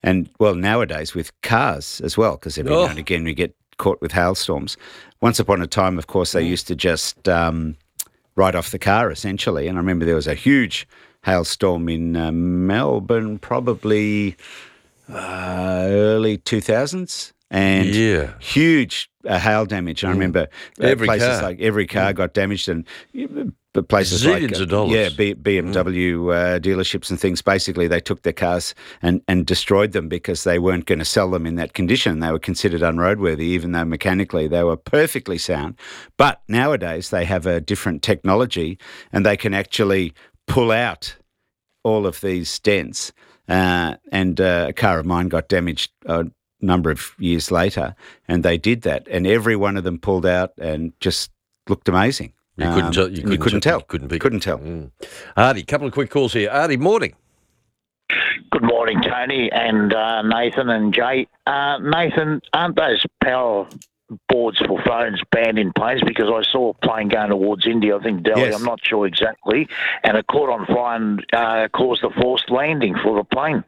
And, well, nowadays with cars as well, because every now and again we get caught with hailstorms. Once upon a time, of course, they used to just write off the car, essentially. And I remember there was a huge hailstorm in Melbourne, probably early 2000s. And huge hail damage. And I remember every car got damaged, and but places Zillions of dollars. BMW dealerships and things, basically they took their cars and destroyed them because they weren't going to sell them in that condition. They were considered unroadworthy, even though mechanically they were perfectly sound. But nowadays they have a different technology, and they can actually pull out all of these dents. And a car of mine got damaged number of years later, and they did that, and every one of them pulled out and just looked amazing. You couldn't tell. You couldn't tell. Couldn't tell. Artie, couple of quick calls here. Artie, morning. Good morning, Tony and Nathan and Jay. Nathan, aren't those power boards for phones banned in planes? Because I saw a plane going towards India, I think Delhi, Yes. I'm not sure exactly, and it caught on fire and caused a forced landing for the plane.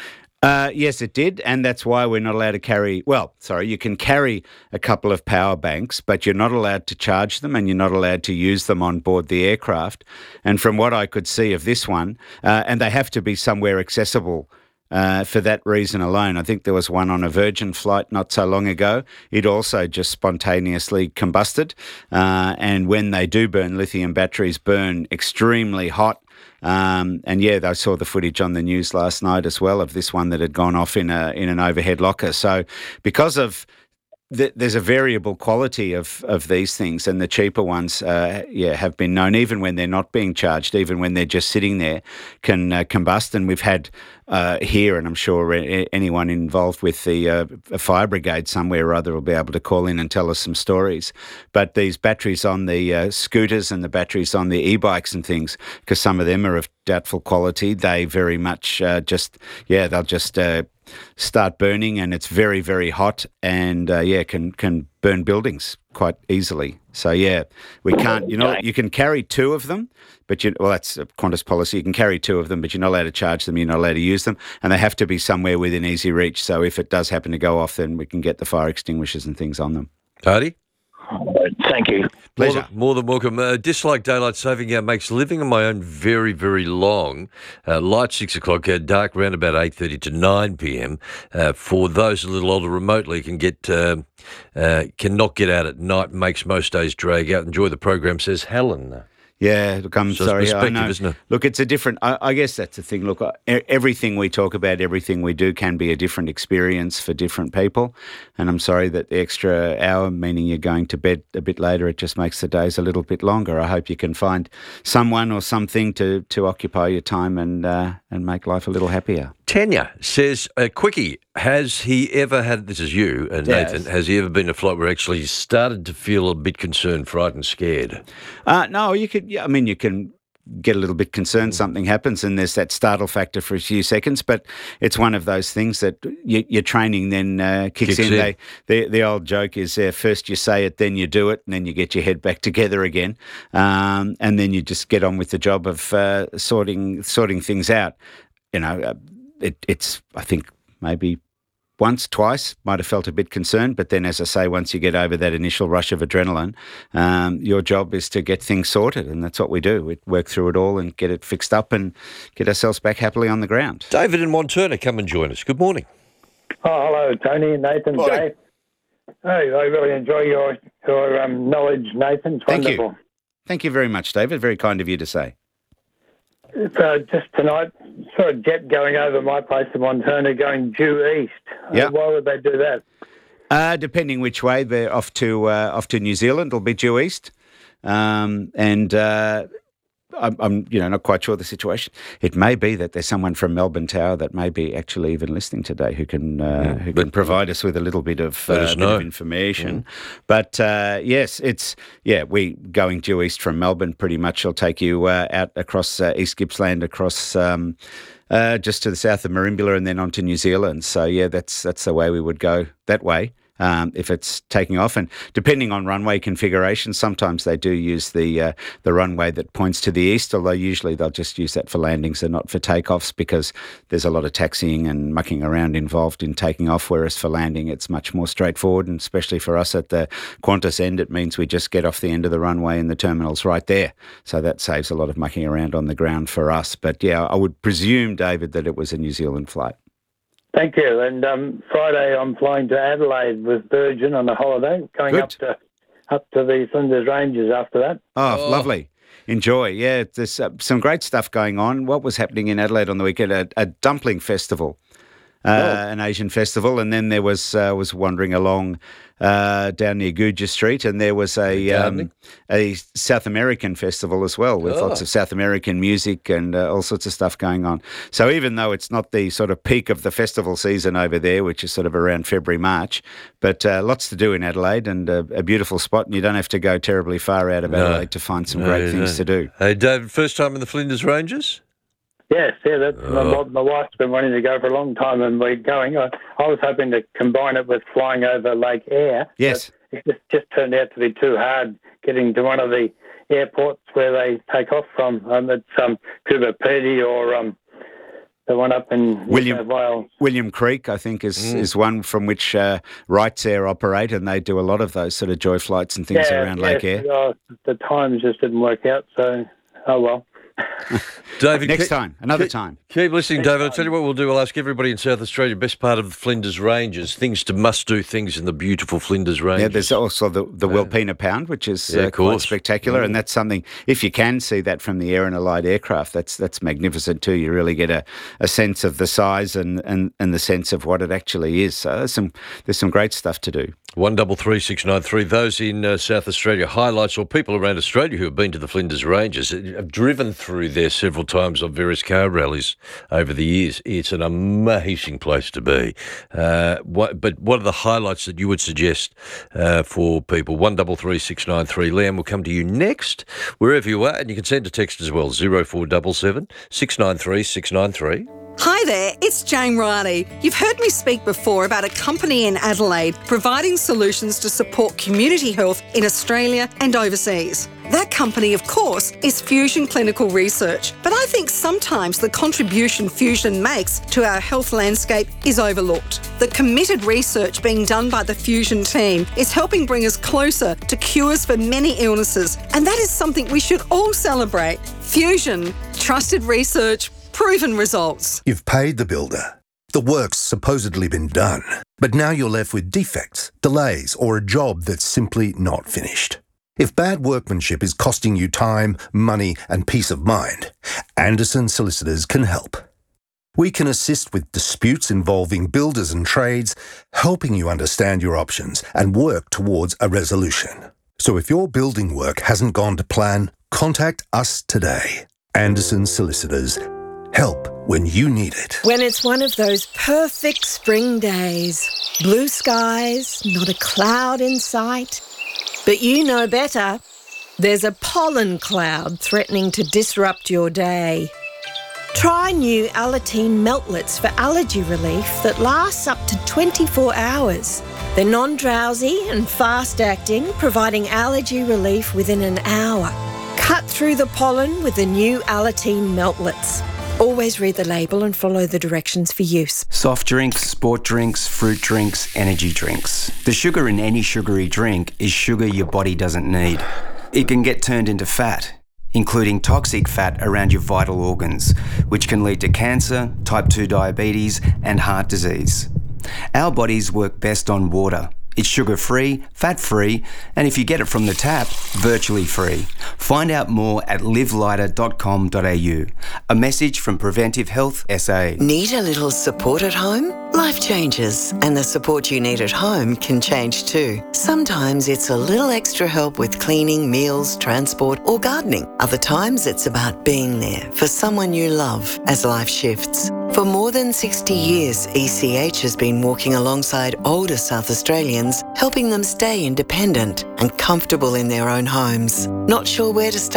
Yes, it did, and that's why we're not allowed to carry... Well, sorry, you can carry a couple of power banks, but you're not allowed to charge them, and you're not allowed to use them on board the aircraft. And from what I could see of this one, and they have to be somewhere accessible for that reason alone. I think there was one on a Virgin flight not so long ago. It also just spontaneously combusted, and when they do burn, lithium batteries burn extremely hot. And I saw the footage on the news last night as well of this one that had gone off in an overhead locker. So because of there's a variable quality of these things, and the cheaper ones have been known, even when they're not being charged, even when they're just sitting there, can combust. And we've had here, and I'm sure anyone involved with the fire brigade somewhere or other will be able to call in and tell us some stories. But these batteries on the scooters and the batteries on the e-bikes and things, because some of them are of doubtful quality, they very much they'll just start burning, and it's very, very hot, and can burn buildings quite easily. So we can't. You can carry two of them, but that's a Qantas policy. You can carry two of them, but you're not allowed to charge them. You're not allowed to use them, and they have to be somewhere within easy reach. So if it does happen to go off, then we can get the fire extinguishers and things on them. Artie? Thank you. Pleasure. More than welcome. Dislike daylight saving hour makes living on my own very, very long. Light 6 o'clock, dark around about 8:30 to 9 p.m. For those a little older remotely cannot get out at night, makes most days drag out. Enjoy the program, says Helen. Yeah, look, I'm sorry. I know. Isn't it? Look, it's a different... I guess that's the thing. Look, everything we talk about, everything we do can be a different experience for different people. And I'm sorry that the extra hour, meaning you're going to bed a bit later, it just makes the days a little bit longer. I hope you can find someone or something to occupy your time and make life a little happier. Tanya says, quickie, has he ever had, this is you, Nathan, has he ever been a flight where actually started to feel a bit concerned, frightened, scared? No, you can get a little bit concerned, something happens, and there's that startle factor for a few seconds, but it's one of those things that your training then kicks in. The old joke is first you say it, then you do it, and then you get your head back together again, and then you just get on with the job of sorting things out. It's I think maybe once, twice, might have felt a bit concerned, but then, as I say, once you get over that initial rush of adrenaline, your job is to get things sorted, and that's what we do. We work through it all and get it fixed up and get ourselves back happily on the ground. David in Montana, come and join us. Good morning. Oh, hello, Tony and Nathan. Jay. Hey, I really enjoy your knowledge, Nathan. It's wonderful. Thank you very much, David. Very kind of you to say. Just tonight, saw a jet going over my place in Montana going due east. Why would they do that? Depending which way, they're off to New Zealand. It'll be due east, and I'm not quite sure the situation. It may be that there's someone from Melbourne Tower that may be actually even listening today who can provide us with a little bit of information. But yes, we going due east from Melbourne. Pretty much, will take you out across East Gippsland, across just to the south of Merimbula, and then on to New Zealand. So that's the way we would go that way. if it's taking off. And depending on runway configuration, sometimes they do use the runway that points to the east, although usually they'll just use that for landings and not for takeoffs, because there's a lot of taxiing and mucking around involved in taking off, whereas for landing it's much more straightforward. And especially for us at the Qantas end, it means we just get off the end of the runway and the terminal's right there. So that saves a lot of mucking around on the ground for us. But yeah, I would presume, David, that it was a New Zealand flight. Thank you. And Friday I'm flying to Adelaide with Virgin on a holiday, going up to the Flinders Ranges after that. Oh, lovely. Enjoy. Yeah, there's some great stuff going on. What was happening in Adelaide on the weekend? A dumpling festival. An Asian festival, and then there was wandering along down near Guja Street, and there was a South American festival as well, with lots of South American music and all sorts of stuff going on. So even though it's not the sort of peak of the festival season over there, which is sort of around February, March, but lots to do in Adelaide, and a beautiful spot, and you don't have to go terribly far out of Adelaide to find some great things to do. Hey, David, first time in the Flinders Ranges? Yes, that's my wife's been wanting to go for a long time, and we're going. I was hoping to combine it with flying over Lake Eyre. Yes. It just turned out to be too hard getting to one of the airports where they take off from. It's Coober Pedy or the one up in Wales. William Creek, I think, is one from which Wrights Air operate, and they do a lot of those sort of joy flights and things around Lake Eyre. The times just didn't work out, so oh well. David, another time. Keep listening, David. I'll tell you what we'll do. We'll ask everybody in South Australia, best part of the Flinders Ranges, must-do things in the beautiful Flinders Ranges. Yeah, there's also the Wilpena Pound, which is quite spectacular, and that's something, if you can see that from the air in a light aircraft, that's magnificent too. You really get a sense of the size and the sense of what it actually is. So there's some great stuff to do. 133693. Those in South Australia, highlights, or people around Australia who have been to the Flinders Ranges, have driven through there several times on various car rallies over the years. It's an amazing place to be. But what are the highlights that you would suggest for people? 133693. Liam will come to you next, wherever you are, and you can send a text as well, 0477 693 693. Hi there, it's Jane Riley. You've heard me speak before about a company in Adelaide providing solutions to support community health in Australia and overseas. That company, of course, is Fusion Clinical Research. But I think sometimes the contribution Fusion makes to our health landscape is overlooked. The committed research being done by the Fusion team is helping bring us closer to cures for many illnesses, and that is something we should all celebrate. Fusion, trusted research, proven results. You've paid the builder. The work's supposedly been done. But now you're left with defects, delays, or a job that's simply not finished. If bad workmanship is costing you time, money, and peace of mind, Anderson Solicitors can help. We can assist with disputes involving builders and trades, helping you understand your options and work towards a resolution. So if your building work hasn't gone to plan, contact us today. Anderson Solicitors. Help when you need it. When it's one of those perfect spring days, blue skies, not a cloud in sight. But you know better. There's a pollen cloud threatening to disrupt your day. Try new Alateen Meltlets for allergy relief that lasts up to 24 hours. They're non-drowsy and fast-acting, providing allergy relief within an hour. Cut through the pollen with the new Alateen Meltlets. Always read the label and follow the directions for use. Soft drinks, sport drinks, fruit drinks, energy drinks. The sugar in any sugary drink is sugar your body doesn't need. It can get turned into fat, including toxic fat around your vital organs, which can lead to cancer, type 2 diabetes, and heart disease. Our bodies work best on water. It's sugar-free, fat-free, and if you get it from the tap, virtually free. Find out more at livelighter.com.au. A message from Preventive Health SA. Need a little support at home? Life changes, and the support you need at home can change too. Sometimes it's a little extra help with cleaning, meals, transport, or gardening. Other times it's about being there for someone you love as life shifts. For more than 60 years, ECH has been walking alongside older South Australians, helping them stay independent and comfortable in their own homes. Not sure where to start?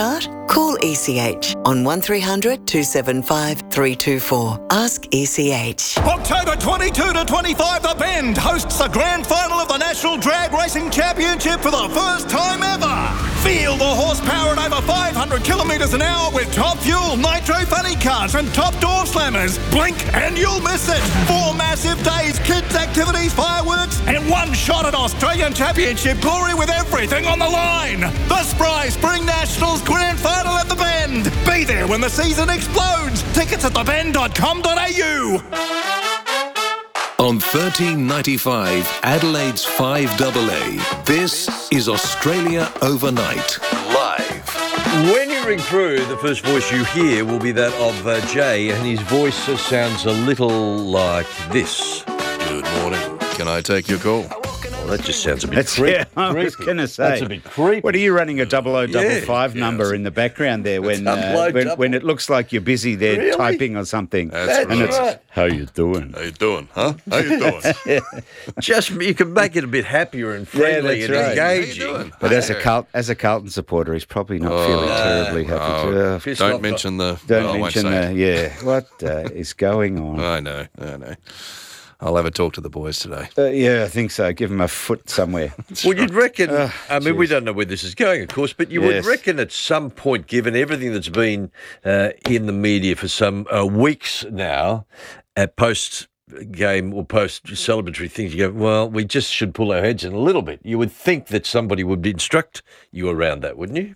Call ECH on 1300 275 324. Ask ECH. October 22 to 25, The Bend hosts the grand final of the National Drag Racing Championship for the first time ever. Feel the horsepower at over 500 kilometres an hour with top fuel, nitro funny cars and top door slammers. Blink and you'll miss it. 4 massive days, kids activities, fireworks and one shot at Australian Championship glory with everything on the line. The Spry Spring Nationals Grand Final at The Bend. Be there when the season explodes. Tickets at thebend.com.au. On 1395 Adelaide's 5AA, this is Australia Overnight, live. When you ring through, the first voice you hear will be that of Jay, and his voice sounds a little like this. Good morning. Can I take your call? Well, that just sounds a bit creepy. Yeah, I was going to say. That's a bit creepy. What are you running a 0055 number in the background there when it looks like you're busy there typing or something? That's right. It's, how you doing? How you doing, huh? How you doing? Just you can make it a bit happier and friendly and engaging. But as a Carlton supporter, he's probably not feeling terribly happy. Don't mention the. What is going on? I know. I'll have a talk to the boys today. I think so. Give them a foot somewhere. Well, you'd reckon, we don't know where this is going, of course, but you would reckon at some point, given everything that's been in the media for some weeks now, at post-game or post-celebratory things, you go, well, we just should pull our heads in a little bit. You would think that somebody would instruct you around that, wouldn't you?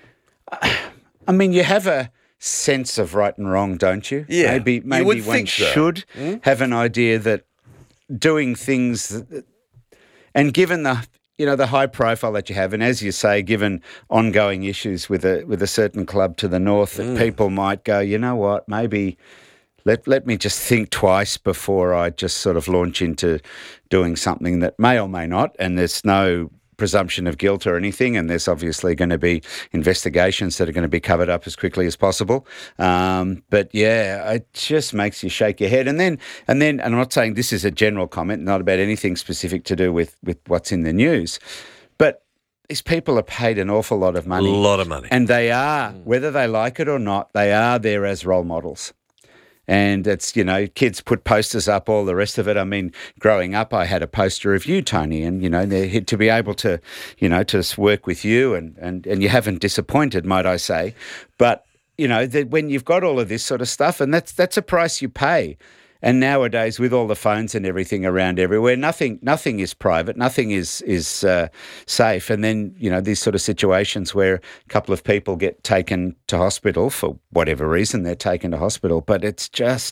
I mean, you have a sense of right and wrong, don't you? Yeah. Maybe one should have an idea that doing things, and given the high profile that you have, and as you say, given ongoing issues with a certain club to the north, that people might go, you know what, maybe let me just think twice before I just sort of launch into doing something that may or may not, and there's no presumption of guilt or anything, and there's obviously going to be investigations that are going to be covered up as quickly as possible. But yeah, it just makes you shake your head. And I'm not saying this is a general comment, not about anything specific to do with what's in the news, but these people are paid an awful lot of money. A lot of money. And they are, whether they like it or not, they are there as role models. And it's, kids put posters up, all the rest of it. I mean, growing up, I had a poster of you, Tony, and, to be able to, to work with you and you haven't disappointed, might I say. But, when you've got all of this sort of stuff, and that's a price you pay. And nowadays, with all the phones and everything around everywhere, nothing is private, nothing is safe. And then, these sort of situations where a couple of people get taken to hospital for whatever reason, they're taken to hospital. But it's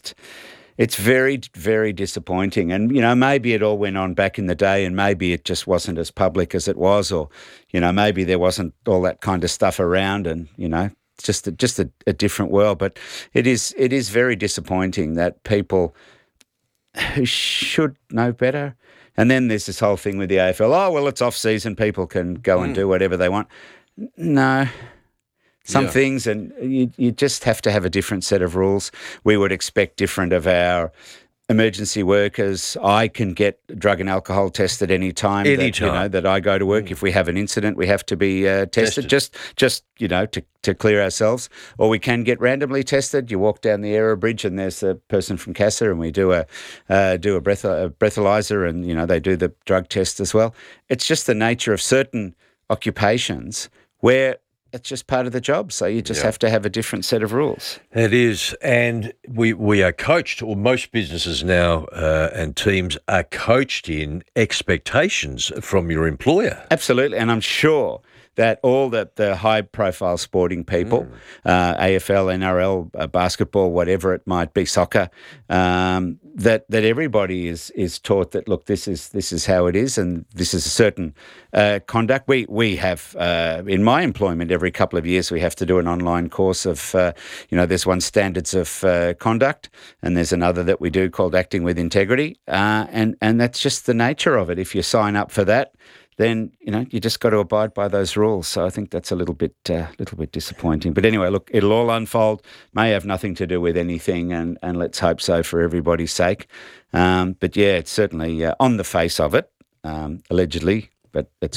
very, very disappointing. And, maybe it all went on back in the day, and maybe it just wasn't as public as it was, or, maybe there wasn't all that kind of stuff around, and, just a different world. But it is very disappointing that people who should know better. And then there's this whole thing with the AFL. Oh, well, it's off season. People can go and do whatever they want. No. Some things, and you just have to have a different set of rules. We would expect different of our emergency workers. I can get drug and alcohol tested any time. That I go to work. If we have an incident, we have to be tested. Just to clear ourselves. Or we can get randomly tested. You walk down the Aero Bridge and there's a person from CASA, and we do a breathalyzer, and they do the drug test as well. It's just the nature of certain occupations where it's just part of the job, so you just have to have a different set of rules. It is, and we are coached, or most businesses now and teams are coached in expectations from your employer. Absolutely, and I'm sure that all the high-profile sporting people, AFL, NRL, basketball, whatever it might be, soccer, that everybody is taught that, look, this is how it is, and this is a certain conduct. We have in my employment every couple of years we have to do an online course of there's one standards of conduct, and there's another that we do called acting with integrity, and that's just the nature of it. If you sign up for that, then you just got to abide by those rules. So I think that's a little bit disappointing. But anyway, look, it'll all unfold. May have nothing to do with anything, and let's hope so for everybody's sake. But yeah, it's certainly on the face of it, allegedly, but it's all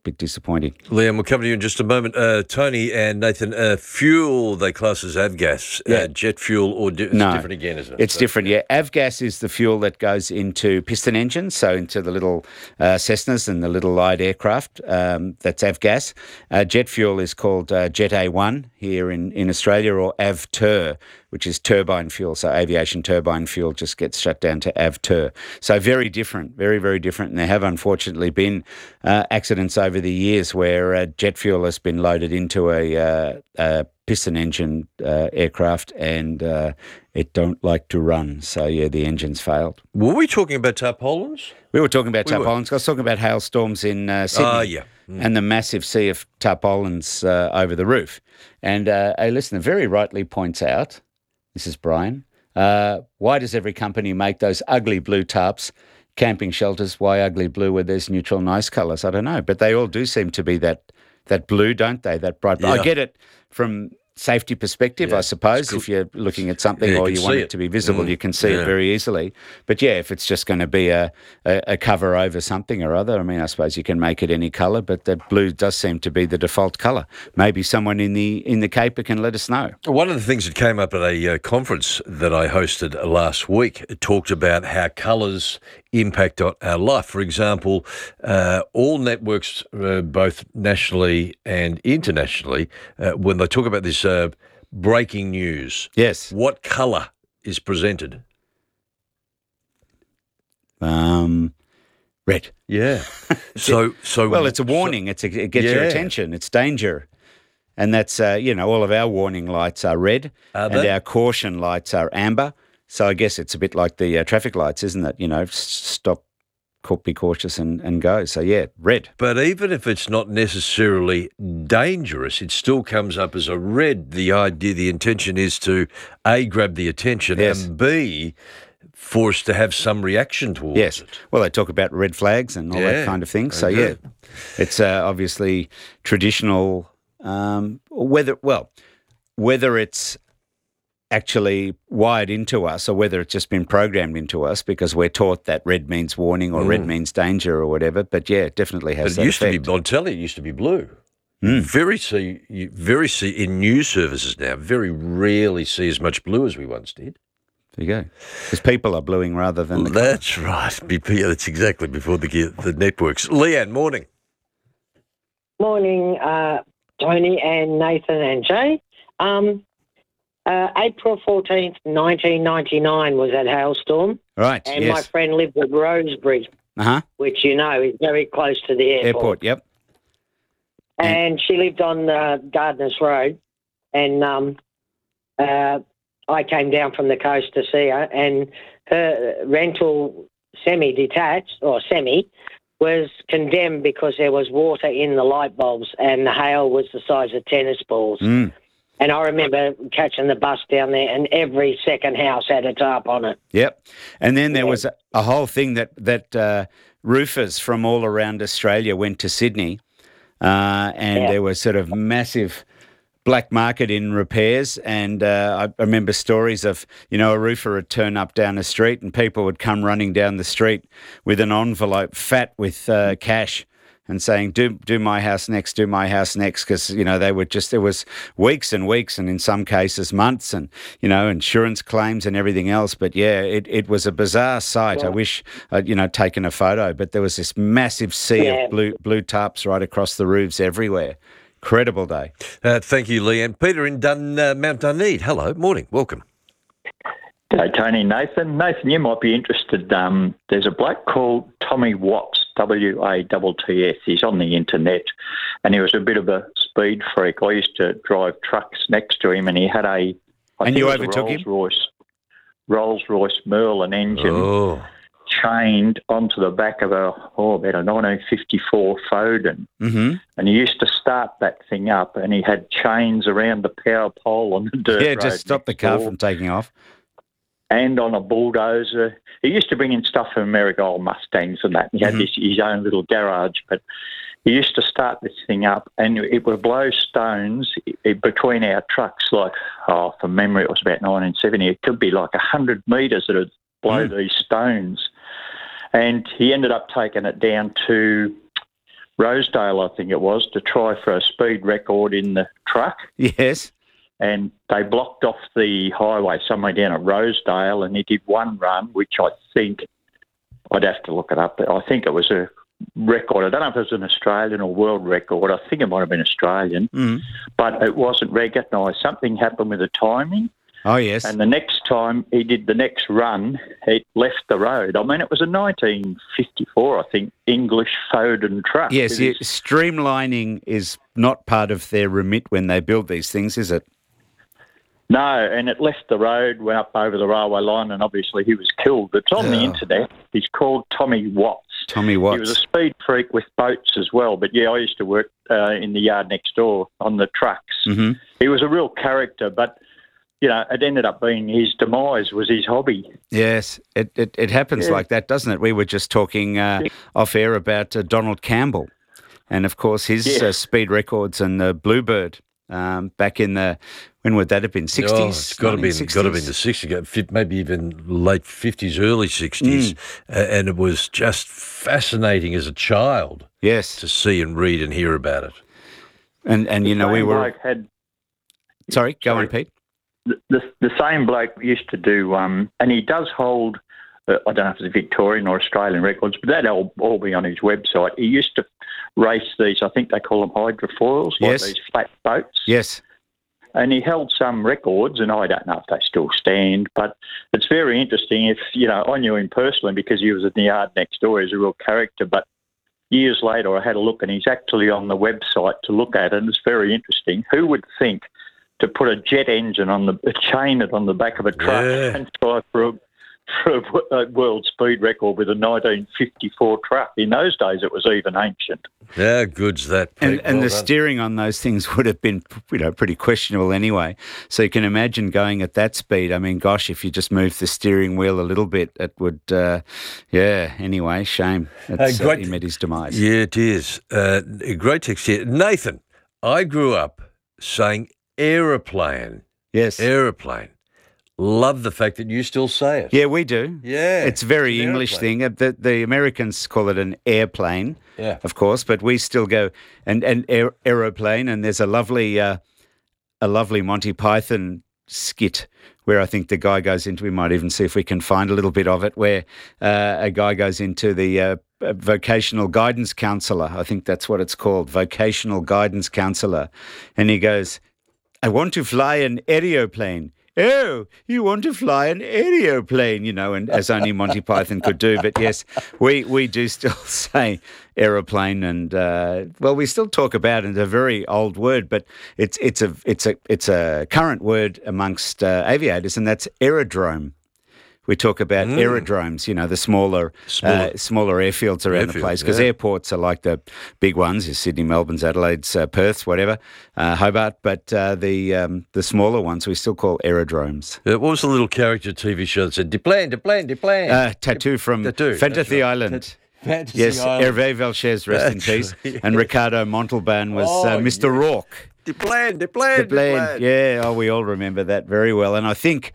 bit disappointing. Liam, we'll come to you in just a moment. Tony and Nathan, fuel they class as avgas, jet fuel, or it's different again, isn't it? It's different, yeah. Avgas is the fuel that goes into piston engines, so into the little Cessnas and the little light aircraft. That's avgas. Jet fuel is called Jet A1 here in Australia, or AvTur, which is turbine fuel. So aviation turbine fuel just gets shut down to AvTur. So very different, very, very different. And there have unfortunately been accidents over the years where jet fuel has been loaded into a piston engine aircraft and it don't like to run. So, yeah, the engine's failed. Were we talking about tarpaulins? We were talking about tarpaulins. I was talking about hailstorms in Sydney and the massive sea of tarpaulins over the roof. And a listener very rightly points out, this is Brian, why does every company make those ugly blue tarps, camping shelters? Why ugly blue where there's neutral nice colours? I don't know. But they all do seem to be that blue, don't they? That bright blue. I get it from safety perspective, I suppose. If you're looking at something or you want it to be visible, you can see it very easily. But yeah, if it's just going to be a cover over something or other, I mean, I suppose you can make it any colour, but that blue does seem to be the default colour. Maybe someone in the Caper can let us know. One of the things that came up at a conference that I hosted last week, it talked about how colours impact on our life. For example, all networks, both nationally and internationally, when they talk about this breaking news, what colour is presented? Red. Yeah. So well, it's a warning. It gets your attention. It's danger. And that's, all of our warning lights are red and our caution lights are amber. So I guess it's a bit like the traffic lights, isn't it? Stop, be cautious and go. So, yeah, red. But even if it's not necessarily dangerous, it still comes up as a red. The idea, the intention is to, A, grab the attention, and B, for us to have some reaction towards it. Well, they talk about red flags and all that kind of thing. So, it's obviously traditional, whether it's actually wired into us or whether it's just been programmed into us because we're taught that red means warning or red means danger or whatever. But, yeah, it definitely has that effect. It used to be, on telly, it used to be blue. Very see in news services now, very rarely see as much blue as we once did. There you go. Because people are bluing rather than the That's right. That's exactly before the networks. Leanne, morning. Morning, Tony and Nathan and Jay. April 14th, 1999 was that hailstorm. Right, and my friend lived at Rosebery, which is very close to the airport. Yep. And she lived on Gardeners Road, and I came down from the coast to see her, and her rental semi-detached, or semi, was condemned because there was water in the light bulbs and the hail was the size of tennis balls. And I remember catching the bus down there and every second house had a tarp on it. Yep. And then there was a whole thing that roofers from all around Australia went to Sydney and there was sort of massive black market in repairs, and I remember stories of, a roofer would turn up down the street and people would come running down the street with an envelope fat with cash and saying, do my house next, because, they would just, there was weeks and weeks and in some cases months and, insurance claims and everything else. But, yeah, it was a bizarre sight. I wish I'd, taken a photo, but there was this massive sea of blue tarps right across the roofs everywhere. Incredible day. Thank you, Leanne. Peter in Mount Duneed. Hello. Morning. Welcome. G'day, Tony. Nathan, you might be interested. There's a bloke called Tommy Watts, W-A-T-T-S. He's on the internet, and he was a bit of a speed freak. I used to drive trucks next to him, and he had a Rolls-Royce Merlin engine chained onto the back of about a 1954 Foden. And he used to start that thing up, and he had chains around the power pole on the dirt road. Yeah, just stop the car from taking off. And on a bulldozer. He used to bring in stuff from America, old Mustangs and that. He had his own little garage, but he used to start this thing up and it would blow stones between our trucks from memory it was about 1970. It could be like 100 metres that would blow these stones. And he ended up taking it down to Rosedale, I think it was, to try for a speed record in the truck. Yes. And they blocked off the highway somewhere down at Rosedale, and he did one run, which I think, I'd have to look it up, but I think it was a record. I don't know if it was an Australian or world record. I think it might have been Australian, but it wasn't recognised. Something happened with the timing. Oh, yes. And the next time he did the next run, it left the road. I mean, it was a 1954, I think, English Foden truck. Yes, streamlining is not part of their remit when they build these things, is it? No, and it left the road, went up over the railway line, and obviously he was killed. It's on the internet. He's called Tommy Watts. Tommy Watts. He was a speed freak with boats as well. But, yeah, I used to work in the yard next door on the trucks. Mm-hmm. He was a real character, but, you know, it ended up being his demise was his hobby. Yes, it happens like that, doesn't it? We were just talking off air about Donald Campbell and, of course, his speed records and the Bluebird back in the... When would that have been? 60s? Oh, it's got to have been the 60s, maybe even late 50s, early 60s. And it was just fascinating as a child to see and read and hear about it. And you know, we were... Sorry, go on, Pete. The same bloke used to do, and he does hold, I don't know if it's Victorian or Australian records, but that'll all be on his website. He used to race these, I think they call them hydrofoils, like these flat boats. Yes. And he held some records, and I don't know if they still stand, but it's very interesting. If, you know, I knew him personally because he was in the yard next door. He's a real character, but years later I had a look, and he's actually on the website to look at, and it's very interesting. Who would think to put a jet engine chain it on the back of a truck and try for a world speed record with a 1954 truck? In those days, it was even ancient. Yeah, good's that, Pete. And the steering on those things would have been, you know, pretty questionable anyway. So you can imagine going at that speed. I mean, gosh, if you just moved the steering wheel a little bit, it would, anyway, shame. He met his demise. Yeah, it is. A great text here. Nathan, I grew up saying aeroplane. Yes. Aeroplane. Love the fact that you still say it. Yeah, we do. Yeah. It's a very English thing. The Americans call it an airplane, of course, but we still go and aeroplane. And there's a lovely Monty Python skit where I think the guy goes into, we might even see if we can find a little bit of it, where a guy goes into the vocational guidance counsellor. I think that's what it's called, vocational guidance counsellor. And he goes, I want to fly an aeroplane. Oh, you want to fly an aeroplane, you know, and as only Monty Python could do. But yes, we do still say aeroplane, and we still talk about it. It's a very old word, but it's a current word amongst aviators, and that's aerodrome. We talk about aerodromes, you know, the smaller airfields around the place, because airports are like the big ones, Sydney, Melbourne's, Adelaide's, Perth's, whatever, Hobart, but the smaller ones we still call aerodromes. What was the little character TV show that said, Deplane? Tattoo from Fantasy Island. Yes, Hervé Velchez, rest in peace, and Ricardo Montalban was Mr. Rourke. Deplane. Yeah, we all remember that very well, and I think...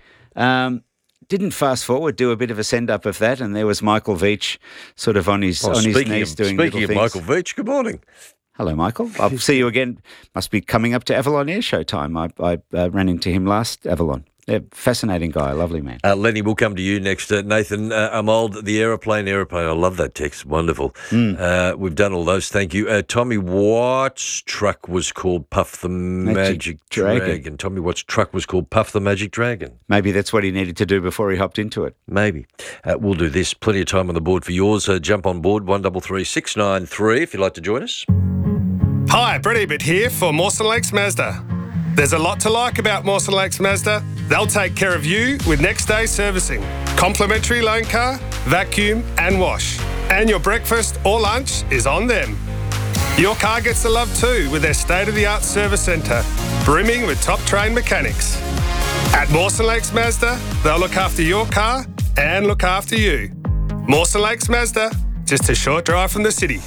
didn't Fast Forward do a bit of a send-up of that, and there was Michael Veitch sort of on his knees doing little things. Speaking of Michael Veitch, good morning. Hello, Michael. I'll see you again. Must be coming up to Avalon Air Show time. I ran into him last Avalon. Yeah, fascinating guy, lovely man. Lenny, we'll come to you next. Nathan, I'm old. The aeroplane. I love that text. Wonderful. We've done all those. Thank you. Tommy Watt's truck was called Puff the Magic Dragon. Tommy Watt's truck was called Puff the Magic Dragon. Maybe that's what he needed to do before he hopped into it. Maybe. We'll do this. Plenty of time on the board for yours. Jump on board, 133 693 if you'd like to join us. Hi, Brett Ebert here for Mawson Lakes Mazda. There's a lot to like about Mawson Lakes Mazda. They'll take care of you with next day servicing, complimentary loan car, vacuum and wash. And your breakfast or lunch is on them. Your car gets the love too with their state-of-the-art service centre, brimming with top-trained mechanics. At Mawson Lakes Mazda, they'll look after your car and look after you. Mawson Lakes Mazda, just a short drive from the city.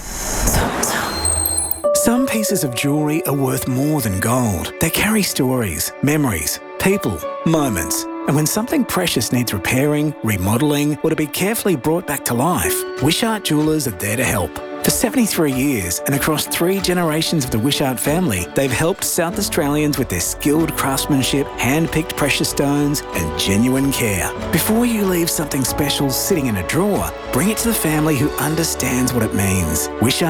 Some pieces of jewellery are worth more than gold. They carry stories, memories, people, moments. And when something precious needs repairing, remodelling, or to be carefully brought back to life, Wishart Jewellers are there to help. For 73 years and across 3 generations of the Wishart family, they've helped South Australians with their skilled craftsmanship, hand-picked precious stones and genuine care. Before you leave something special sitting in a drawer, bring it to the family who understands what it means.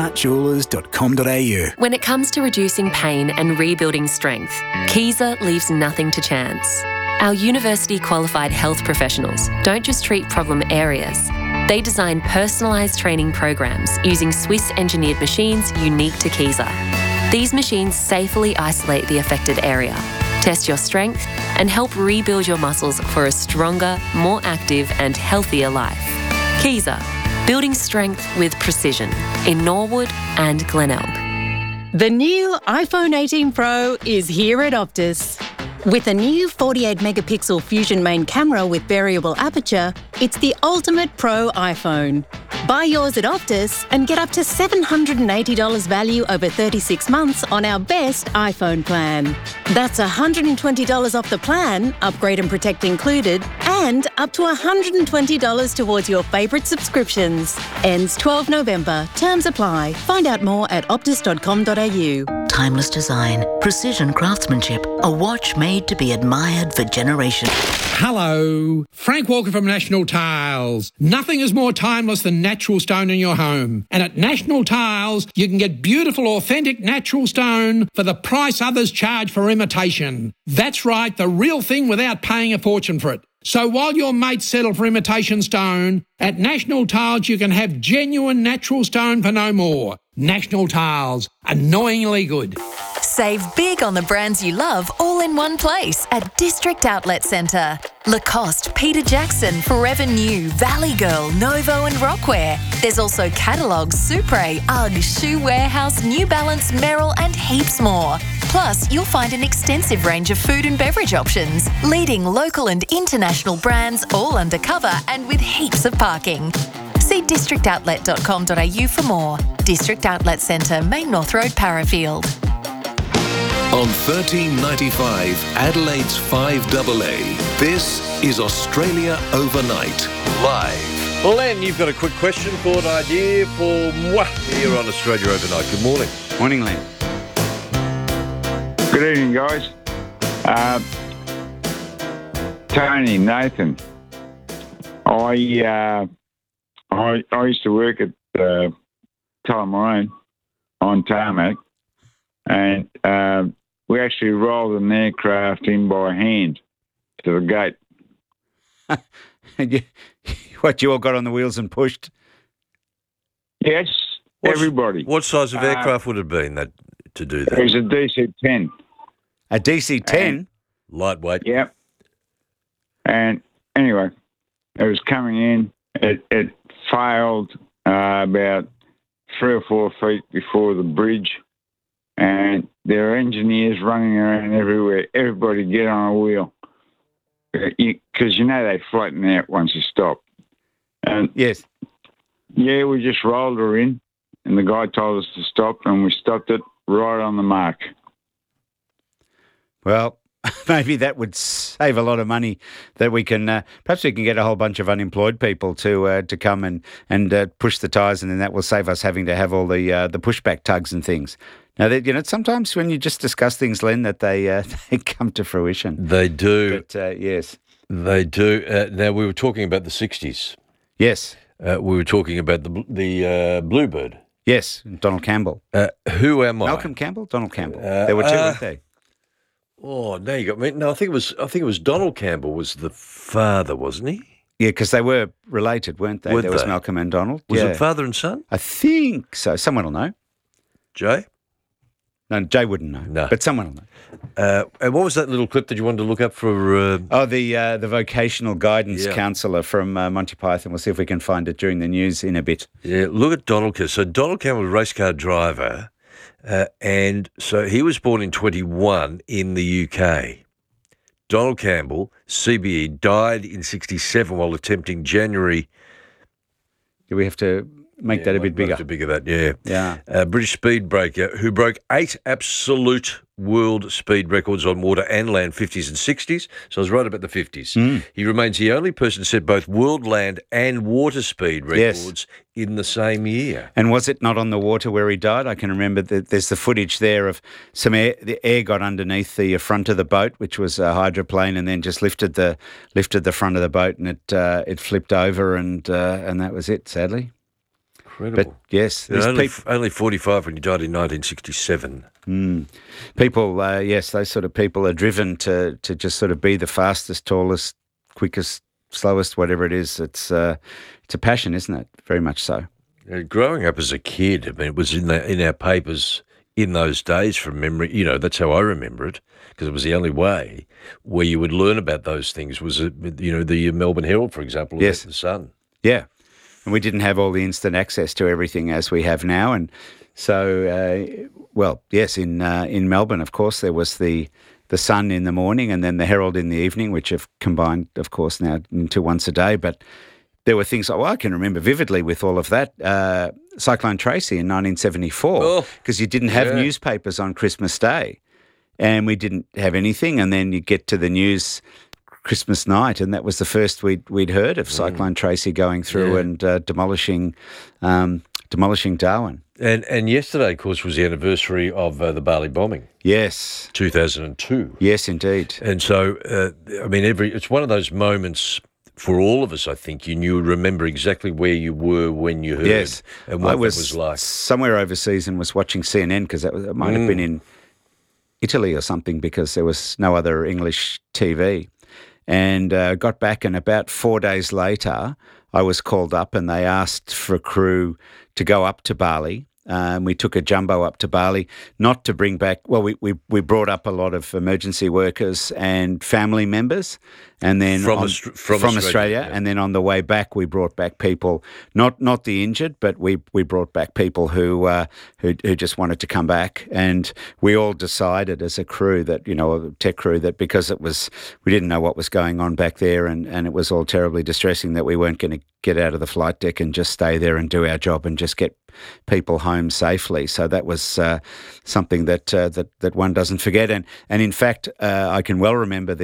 WishartJewellers.com.au. When it comes to reducing pain and rebuilding strength, Kaiser leaves nothing to chance. Our university-qualified health professionals don't just treat problem areas. They design personalised training programs using Swiss-engineered machines unique to Kaiser. These machines safely isolate the affected area, test your strength, and help rebuild your muscles for a stronger, more active and healthier life. Kaiser, building strength with precision in Norwood and Glenelg. The new iPhone 18 Pro is here at Optus. With a new 48-megapixel Fusion main camera with variable aperture, it's the ultimate pro iPhone. Buy yours at Optus and get up to $780 value over 36 months on our best iPhone plan. That's $120 off the plan, upgrade and protect included, and up to $120 towards your favourite subscriptions. Ends 12 November. Terms apply. Find out more at optus.com.au. Timeless design, precision craftsmanship, a watch made to be admired for generations. Hello, Frank Walker from National Tiles. Nothing is more timeless than natural stone in your home. And at National Tiles, you can get beautiful, authentic natural stone for the price others charge for imitation. That's right, the real thing without paying a fortune for it. So while your mates settle for imitation stone, at National Tiles you can have genuine natural stone for no more. National Tiles, annoyingly good. Save big on the brands you love all in one place at District Outlet Centre. Lacoste, Peter Jackson, Forever New, Valley Girl, Novo and Rockwear. There's also catalogues, Supre, UGG, Shoe Warehouse, New Balance, Merrill and heaps more. Plus, you'll find an extensive range of food and beverage options, leading local and international brands all undercover and with heaps of parking. See districtoutlet.com.au for more. District Outlet Centre, Main North Road, Parafield. On 1395 Adelaide's 5AA, this is Australia Overnight, live. Well, Len, you've got a quick question, thought, idea for moi here on Australia Overnight. Good morning. Morning, Len. Good evening, guys. Tony, Nathan, I used to work at Tullamarine on tarmac, and we actually rolled an aircraft in by hand to the gate. You all got on the wheels and pushed? Yes, everybody. What size of aircraft would it have been to do that? It was a DC-10. A DC-10? Lightweight. Yep. And anyway, it was coming in. It failed about 3 or 4 feet before the bridge, and there are engineers running around everywhere. Everybody get on a wheel, because they flatten out once you stop. And yes, yeah, we just rolled her in, and the guy told us to stop, and we stopped it right on the mark. Well, maybe that would save a lot of money. That we can perhaps we can get a whole bunch of unemployed people to come and push the tyres, and then that will save us having to have all the pushback tugs and things. Now, sometimes when you just discuss things, Len, that they come to fruition. They do. But, yes. They do. Now, we were talking about the 60s. Yes. We were talking about the Bluebird. Yes, Donald Campbell. Who am I? Malcolm Campbell? Donald Campbell. There were two, weren't they? Oh, now you got me. No, I think it was Donald Campbell was the father, wasn't he? Yeah, because they were related, weren't they? There was Malcolm and Donald. Was it father and son? I think so. Someone will know. Jay? No, Jay wouldn't know. No. But someone will know. And what was that little clip that you wanted to look up for? The vocational guidance counsellor from Monty Python. We'll see if we can find it during the news in a bit. Yeah, look at Donald Campbell. So Donald Campbell was a race car driver. And so he was born in 21 in the UK. Donald Campbell, CBE, died in 67 while attempting January. Do we have to make that a bit bigger. A bigger that, yeah. Yeah. British speed breaker who broke 8 absolute world speed records on water and land, 50s and 60s. So I was right about the 50s. He remains the only person to set both world land and water speed records in the same year. And was it not on the water where he died? I can remember that there's the footage there of some air. The air got underneath the front of the boat, which was a hydroplane, and then just lifted the front of the boat, and it flipped over, and that was it. Sadly. Incredible. But yes, only 45 when he died in 1967. People, those sort of people are driven to just sort of be the fastest, tallest, quickest, slowest, whatever it is. It's a passion, isn't it? Very much so. Growing up as a kid, I mean, it was in our papers in those days from memory. You know, that's how I remember it, because it was the only way where you would learn about those things was, the Melbourne Herald, for example, or the Sun. Yeah. And we didn't have all the instant access to everything as we have now. And so, in Melbourne, of course, there was the Sun in the morning and then the Herald in the evening, which have combined, of course, now into once a day. But there were things, I can remember vividly with all of that. Cyclone Tracy in 1974, because you didn't have newspapers on Christmas Day and we didn't have anything. And then you get to the news Christmas night, and that was the first we'd heard of Cyclone Tracy going through and demolishing Darwin. And yesterday, of course, was the anniversary of the Bali bombing. Yes, 2002. Yes, indeed. And so, it's one of those moments for all of us. I think you remember exactly where you were when you heard, and what it was like. Somewhere overseas and was watching CNN because it might have been in Italy or something because there was no other English TV. And got back, and about 4 days later, I was called up and they asked for a crew to go up to Bali. We took a jumbo up to Bali, not to bring back, we brought up a lot of emergency workers and family members, and then from Australia. And then on the way back, we brought back people, not the injured, but we brought back people who just wanted to come back. And we all decided as a crew that, a tech crew, that because we didn't know what was going on back there, and it was all terribly distressing, that we weren't going to get out of the flight deck and just stay there and do our job and just get people home safely. So that was something that one doesn't forget. And in fact, I can well remember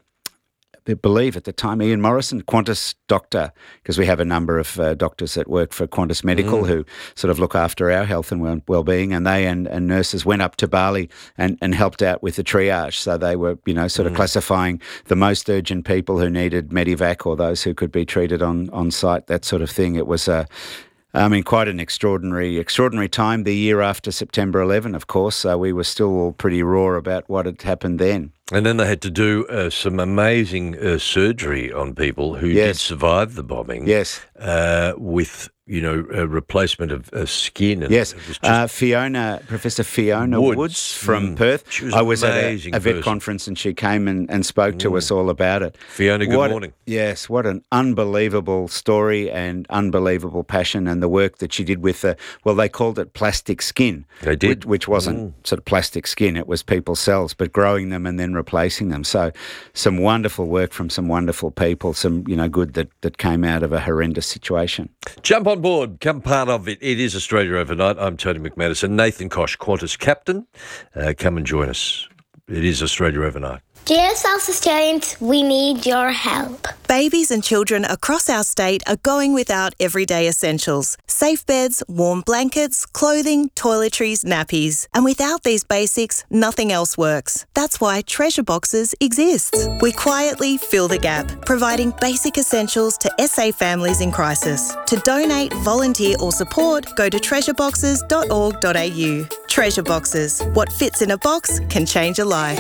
I believe at the time, Ian Morrison, Qantas doctor, because we have a number of doctors that work for Qantas Medical who sort of look after our health and well-being, and they and nurses went up to Bali and helped out with the triage. So they were, sort of classifying the most urgent people who needed Medivac or those who could be treated on site, that sort of thing. It was quite an extraordinary time. The year after September 11, of course, we were still all pretty raw about what had happened then. And then they had to do some amazing surgery on people who did survive the bombing. Yes. With a replacement of skin. And yes. Professor Fiona Woods from Perth. I was at a vet conference and she came and spoke to us all about it. Fiona, good morning. Yes, what an unbelievable story and unbelievable passion, and the work that she did with they called it plastic skin. They did. Which wasn't sort of plastic skin, it was people's cells, but growing them and then replacing them. So some wonderful work from some wonderful people, some, good that came out of a horrendous situation. Jump on board, come part of it. It is Australia Overnight. I'm Tony McManus and Nathan Koch, Qantas captain. Come and join us. It is Australia Overnight. Dear South Australians, we need your help. Babies and children across our state are going without everyday essentials. Safe beds, warm blankets, clothing, toiletries, nappies. And without these basics, nothing else works. That's why Treasure Boxes exists. We quietly fill the gap, providing basic essentials to SA families in crisis. To donate, volunteer or support, go to treasureboxes.org.au. Treasure Boxes. What fits in a box can change a life.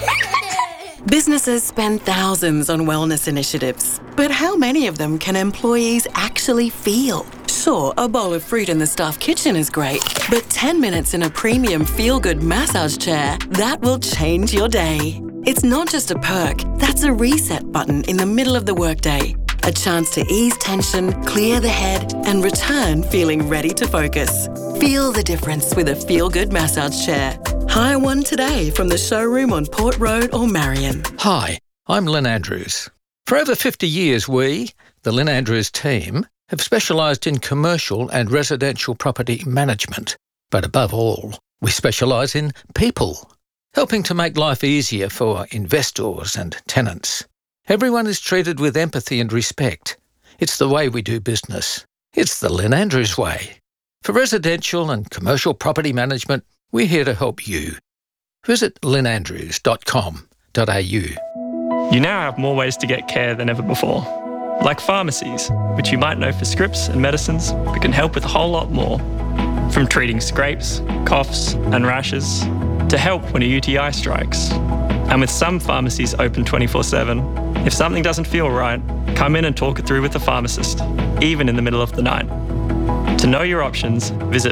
Businesses spend thousands on wellness initiatives, but how many of them can employees actually feel? Sure, a bowl of fruit in the staff kitchen is great, but 10 minutes in a premium feel-good massage chair, that will change your day. It's not just a perk, that's a reset button in the middle of the workday. A chance to ease tension, clear the head, and return feeling ready to focus. Feel the difference with a feel-good massage chair. Hire one today from the showroom on Port Road or Marion. Hi, I'm Lynn Andrews. For over 50 years, we, the Lynn Andrews team, have specialised in commercial and residential property management. But above all, we specialise in people, helping to make life easier for investors and tenants. Everyone is treated with empathy and respect. It's the way we do business. It's the Lynn Andrews way. For residential and commercial property management, we're here to help you. Visit lynandrews.com.au. You now have more ways to get care than ever before. Like pharmacies, which you might know for scripts and medicines, but can help with a whole lot more. From treating scrapes, coughs and rashes, to help when a UTI strikes. And with some pharmacies open 24/7, if something doesn't feel right, come in and talk it through with the pharmacist, even in the middle of the night. To know your options, visit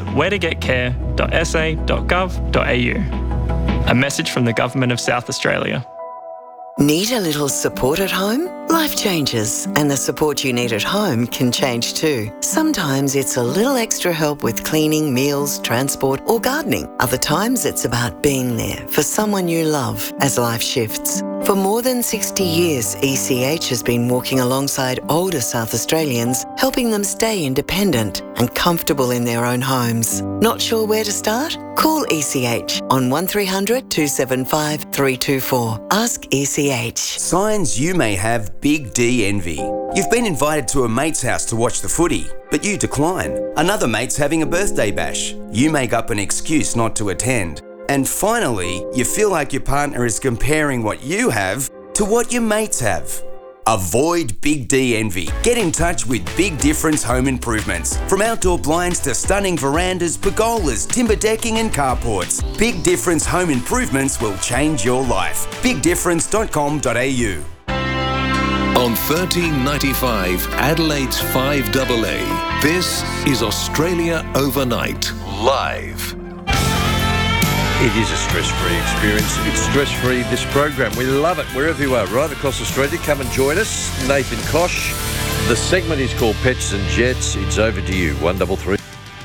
wheretogetcare.sa.gov.au. A message from the Government of South Australia. Need a little support at home? Life changes, and the support you need at home can change too. Sometimes it's a little extra help with cleaning, meals, transport, or gardening. Other times it's about being there for someone you love as life shifts. For more than 60 years, ECH has been walking alongside older South Australians, helping them stay independent and comfortable in their own homes. Not sure where to start? Call ECH on 1300 275 324. Ask ECH. Signs you may have Big D envy. You've been invited to a mate's house to watch the footy, but you decline. Another mate's having a birthday bash. You make up an excuse not to attend. And finally, you feel like your partner is comparing what you have to what your mates have. Avoid Big D envy. Get in touch with Big Difference Home Improvements. From outdoor blinds to stunning verandas, pergolas, timber decking and carports, Big Difference Home Improvements will change your life. BigDifference.com.au. On 1395 Adelaide's 5AA, this is Australia Overnight, live. It is a stress-free experience. It's stress-free, this program. We love it wherever you are, right across Australia. Come and join us. Nathan Kosh. The segment is called Pets and Jets. It's over to you. 133.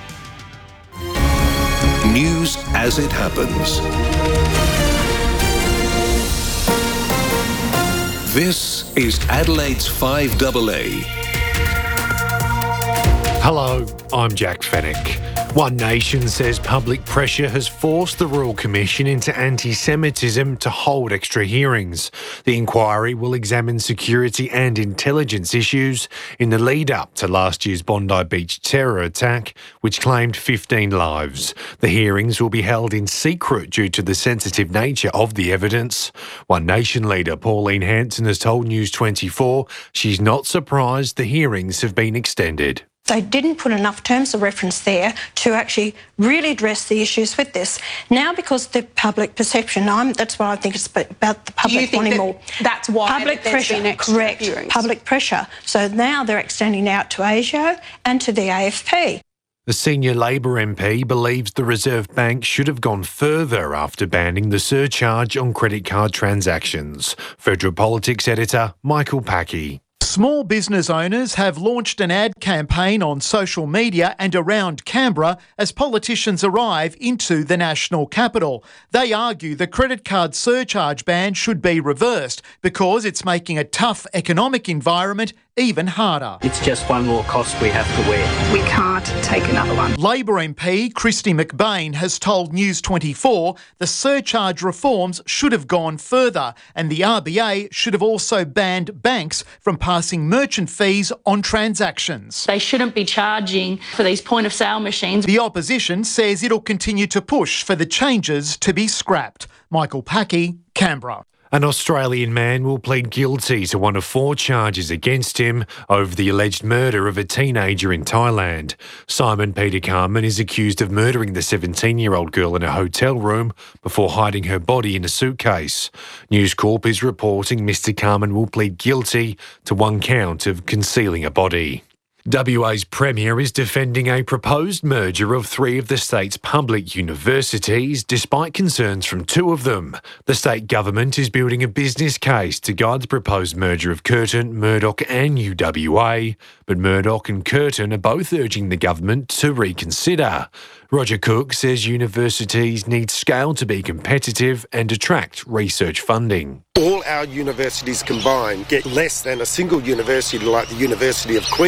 News as it happens. This is Adelaide's 5AA. Hello, I'm Jack Fennick. One Nation says public pressure has forced the Royal Commission into anti-Semitism to hold extra hearings. The inquiry will examine security and intelligence issues in the lead-up to last year's Bondi Beach terror attack, which claimed 15 lives. The hearings will be held in secret due to the sensitive nature of the evidence. One Nation leader Pauline Hanson has told News 24 she's not surprised the hearings have been extended. They didn't put enough terms of reference there to actually really address the issues with this. Now, because the public perception, that's what I think it's about the public wanting more. That's why public pressure, correct, hearings. Public pressure. So now they're extending out to ASIO and to the AFP. The senior Labor MP believes the Reserve Bank should have gone further after banning the surcharge on credit card transactions. Federal Politics editor Michael Packey. Small business owners have launched an ad campaign on social media and around Canberra as politicians arrive into the national capital. They argue the credit card surcharge ban should be reversed because it's making a tough economic environment even harder. It's just one more cost we have to wear. We can't take another one. Labor MP Christy McBain has told News 24 the surcharge reforms should have gone further and the RBA should have also banned banks from passing merchant fees on transactions. They shouldn't be charging for these point-of-sale machines. The opposition says it'll continue to push for the changes to be scrapped. Michael Packey, Canberra. An Australian man will plead guilty to one of 4 charges against him over the alleged murder of a teenager in Thailand. Simon Peter Carman is accused of murdering the 17-year-old girl in a hotel room before hiding her body in a suitcase. News Corp is reporting Mr Carman will plead guilty to 1 count of concealing a body. WA's Premier is defending a proposed merger of 3 of the state's public universities, despite concerns from 2 of them. The state government is building a business case to guide the proposed merger of Curtin, Murdoch and UWA, but Murdoch and Curtin are both urging the government to reconsider. Roger Cook says universities need scale to be competitive and attract research funding. All our universities combined get less than a single university like the University of Queensland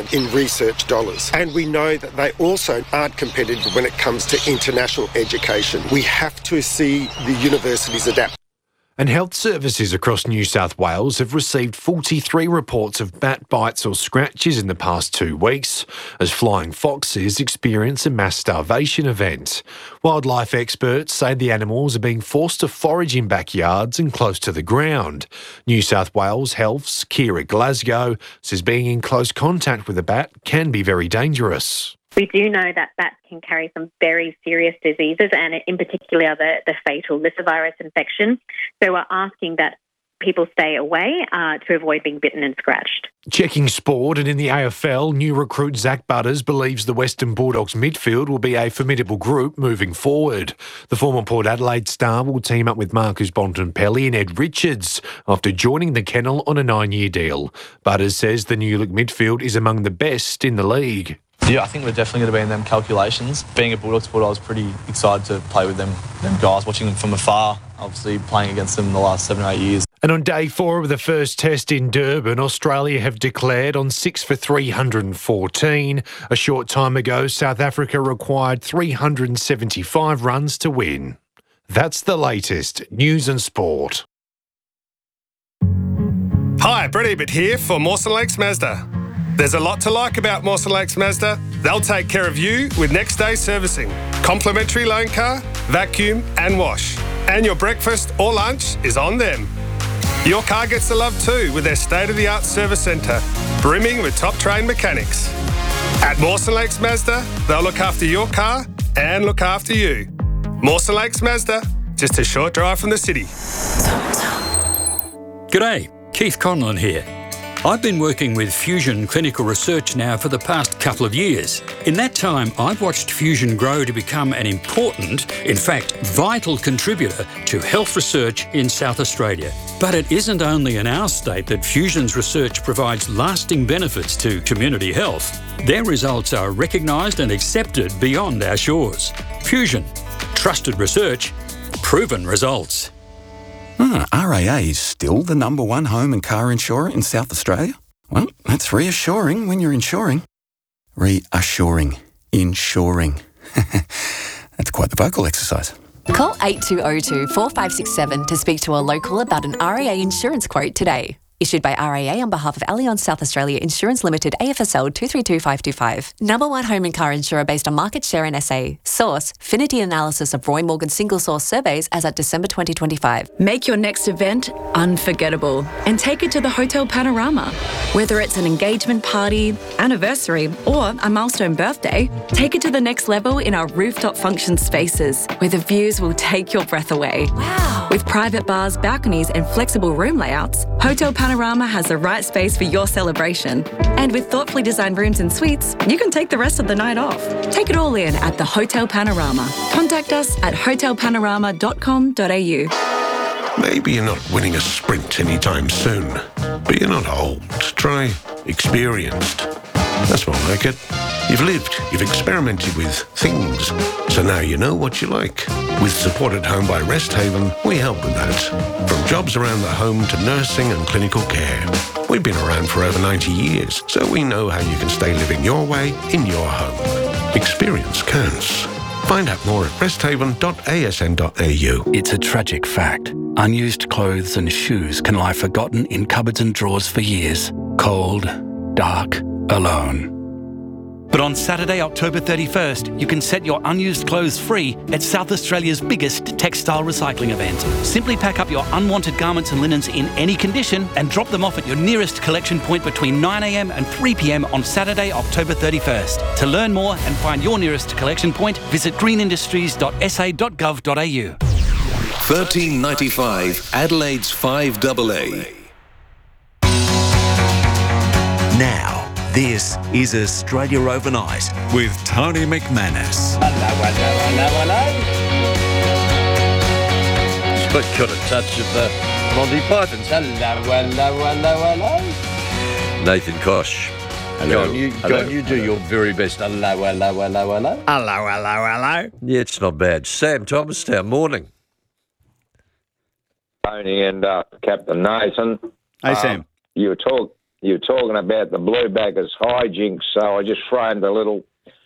behind in research dollars. And we know that they also aren't competitive when it comes to international education. We have to see the universities adapt. And health services across New South Wales have received 43 reports of bat bites or scratches in the past 2 weeks as flying foxes experience a mass starvation event. Wildlife experts say the animals are being forced to forage in backyards and close to the ground. New South Wales Health's Kira Glasgow says being in close contact with a bat can be very dangerous. We do know that bats can carry some very serious diseases, and in particular the fatal lyssavirus infection. So we're asking that people stay away to avoid being bitten and scratched. Checking sport, and in the AFL, new recruit Zach Butters believes the Western Bulldogs midfield will be a formidable group moving forward. The former Port Adelaide star will team up with Marcus Bontempelli and Ed Richards after joining the kennel on a 9-year deal. Butters says the new look midfield is among the best in the league. Yeah, I think we're definitely going to be in them calculations. Being a Bulldogs supporter, I was pretty excited to play with them guys, watching them from afar, obviously playing against them the last 7 or 8 years. And on day 4 of the first test in Durban, Australia have declared on 6 for 314. A short time ago, South Africa required 375 runs to win. That's the latest news and sport. Hi, Brett Ebert here for Mawson Lakes Mazda. There's a lot to like about Mawson Lakes Mazda. They'll take care of you with next day servicing, complimentary loan car, vacuum and wash. And your breakfast or lunch is on them. Your car gets the love too with their state-of-the-art service centre, brimming with top-trained mechanics. At Mawson Lakes Mazda, they'll look after your car and look after you. Mawson Lakes Mazda, just a short drive from the city. G'day, Keith Conlon here. I've been working with Fusion Clinical Research now for the past couple of years. In that time, I've watched Fusion grow to become an important, in fact, vital contributor to health research in South Australia. But it isn't only in our state that Fusion's research provides lasting benefits to community health. Their results are recognised and accepted beyond our shores. Fusion. Trusted research. Proven results. RAA is still the #1 home and car insurer in South Australia? Well, that's reassuring when you're insuring. Reassuring. Insuring. That's quite the vocal exercise. Call 8202 4567 to speak to a local about an RAA insurance quote today. Issued by RAA on behalf of Allianz South Australia Insurance Limited, AFSL 232525. #1 home and car insurer based on market share in SA. Source, Finity analysis of Roy Morgan single source surveys as at December 2025. Make your next event unforgettable and take it to the Hotel Panorama. Whether it's an engagement party, anniversary, or a milestone birthday, take it to the next level in our rooftop function spaces, where the views will take your breath away. Wow! With private bars, balconies, and flexible room layouts, Hotel Panorama has the right space for your celebration. And with thoughtfully designed rooms and suites, you can take the rest of the night off. Take it all in at the Hotel Panorama. Contact us at hotelpanorama.com.au. Maybe you're not winning a sprint anytime soon, but you're not old. Try experienced. That's more like it. You've lived, you've experimented with things, so now you know what you like. With Support at Home by Resthaven, we help with that. From jobs around the home to nursing and clinical care. We've been around for over 90 years, so we know how you can stay living your way in your home. Experience counts. Find out more at resthaven.asn.au. It's a tragic fact. Unused clothes and shoes can lie forgotten in cupboards and drawers for years. Cold, dark, alone. But on Saturday, October 31st, you can set your unused clothes free at South Australia's biggest textile recycling event. Simply pack up your unwanted garments and linens in any condition and drop them off at your nearest collection point between 9 a.m. and 3 p.m. on Saturday, October 31st. To learn more and find your nearest collection point, visit greenindustries.sa.gov.au. 1395 Adelaide's 5AA. Now, this is Australia Overnight with Tony McManus. Hello. But got a touch of Monty Python's. Hello. Nathan Kosh. Hello. Go on, you do your very best. Hello. Hello. Yeah, it's not bad. Sam Thomastown, morning. Tony and Captain Nathan. Hey, Sam. You were you're talking about the blue baggers hijinks, so I just framed a little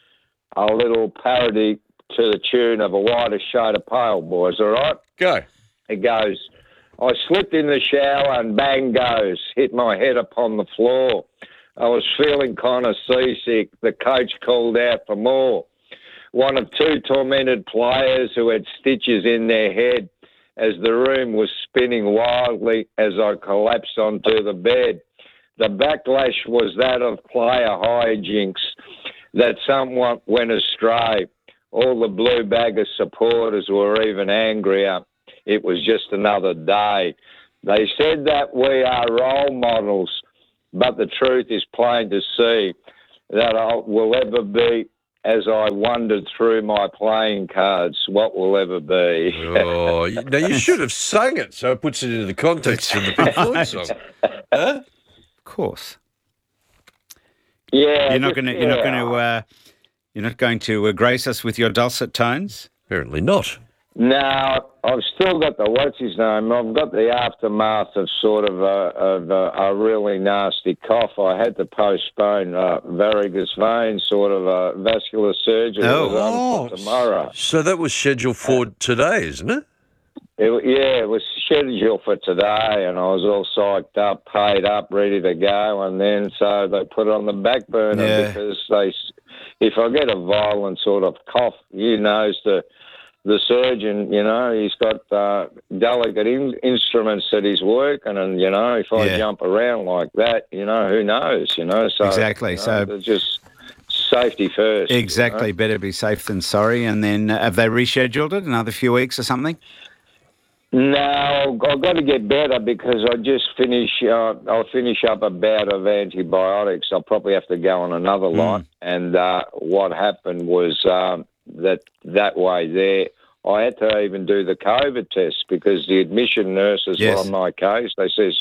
parody to the tune of A Whiter Shade of Pale, boys, all right? Go. It goes, I slipped in the shower and bang goes, hit my head upon the floor. I was feeling kind of seasick. The coach called out for more. One of two tormented players who had stitches in their head as the room was spinning wildly as I collapsed onto the bed. The backlash was that of player hijinks, that someone went astray. All the Blue Bagger supporters were even angrier. It was just another day. They said that we are role models, but the truth is plain to see that I will ever be, as I wandered through my playing cards, what will ever be. Oh, now you should have sung it so it puts it into the context of the Pink Floyd song. Huh? Of course. Yeah. You're not going to grace us with your dulcet tones? Apparently not. No, I've still got the, what's his name? I've got the aftermath of sort of a really nasty cough. I had to postpone varicose vein sort of vascular surgery for tomorrow. So that was scheduled for today, isn't it? It was scheduled for today, and I was all psyched up, paid up, ready to go, and then so they put it on the back burner because if I get a violent sort of cough, the surgeon, he's got delicate instruments that he's working, and, if I jump around like that, who knows, So, exactly. So just safety first. Exactly. Better be safe than sorry. And then have they rescheduled it another few weeks or something? No, I've got to get better because I just I'll finish up a bout of antibiotics. I'll probably have to go on another lot. And what happened was that way there, I had to even do the COVID test because the admission nurses were on my case. They says,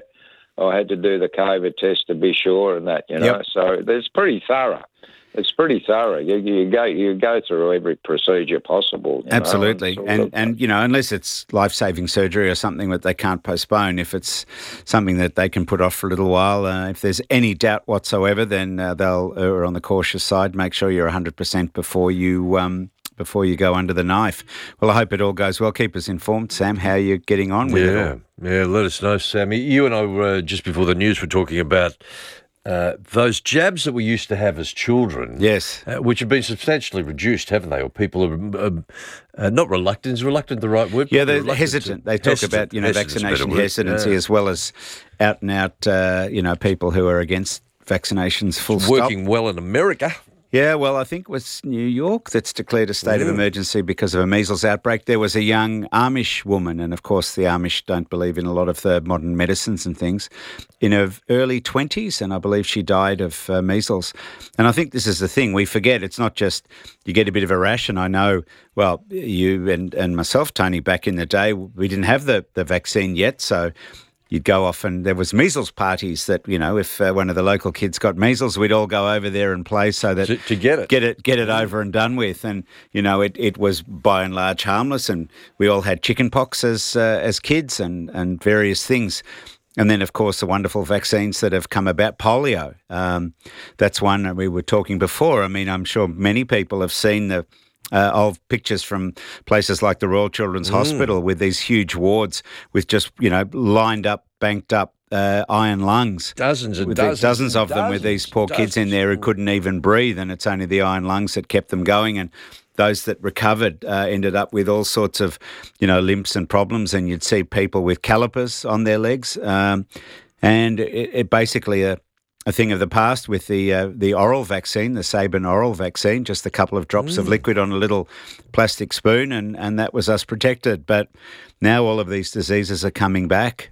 I had to do the COVID test to be sure and that, So it's pretty thorough. It's pretty thorough. You go through every procedure possible. Absolutely. And unless it's life-saving surgery or something that they can't postpone, if it's something that they can put off for a little while, if there's any doubt whatsoever, then they'll err on the cautious side. Make sure you're 100% before you go under the knife. Well, I hope it all goes well. Keep us informed, Sam, how you're getting on with it all. Yeah, let us know, Sammy. You and I were, just before the news, were talking about those jabs that we used to have as children, which have been substantially reduced, haven't they? Or people are not reluctant. Is reluctant the right word? Yeah, they're hesitant. They talk about vaccination hesitancy as well as out and out people who are against vaccinations. Full stop. Working well in America. Yeah, well, I think it was New York that's declared a state of emergency because of a measles outbreak. There was a young Amish woman, and of course the Amish don't believe in a lot of the modern medicines and things, in her early 20s, and I believe she died of measles. And I think this is the thing, we forget it's not just you get a bit of a rash, and I know, well, you and myself, Tony, back in the day, we didn't have the vaccine yet, so you'd go off and there was measles parties that, if one of the local kids got measles, we'd all go over there and play so that to get it over and done with. And, it was by and large harmless, and we all had chicken pox as kids and various things. And then, of course, the wonderful vaccines that have come about, polio. That's one we were talking before. I mean, I'm sure many people have seen the of pictures from places like the Royal Children's Hospital with these huge wards with just, lined up, banked up iron lungs. Dozens of them with these poor kids in there who couldn't even breathe, and it's only the iron lungs that kept them going. And those that recovered ended up with all sorts of, limps and problems, and you'd see people with calipers on their legs. And it basically a thing of the past with the oral vaccine, the Sabin oral vaccine, just a couple of drops of liquid on a little plastic spoon, and that was us protected. But now all of these diseases are coming back.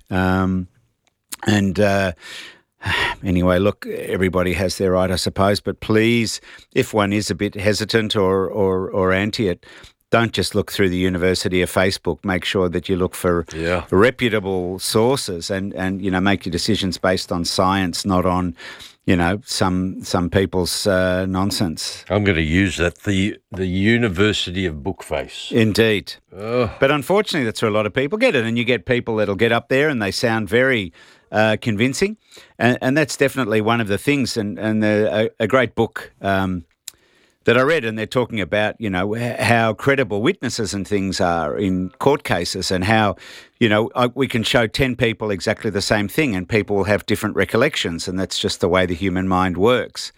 Anyway, look, everybody has their right, I suppose, but please, if one is a bit hesitant or anti it, don't just look through the University of Facebook. Make sure that you look for reputable sources and make your decisions based on science, not on, some people's nonsense. I'm going to use that, the University of Bookface. Indeed. But unfortunately, that's where a lot of people get it. And you get people that'll get up there and they sound very convincing, and that's definitely one of the things. And a great book that I read, and they're talking about, how credible witnesses and things are in court cases, and how, we can show 10 people exactly the same thing, and people will have different recollections, and that's just the way the human mind works.